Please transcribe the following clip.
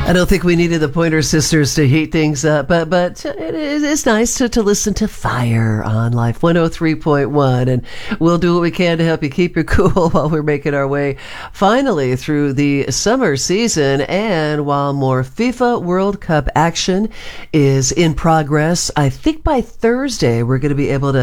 I don't think we needed the Pointer Sisters to heat things up, but it's nice to listen to Fire on Life 103.1, and we'll do what we can to help you keep your cool while we're making our way finally through the summer season, and while more FIFA World Cup action is in progress. I think by Thursday we're going to be able to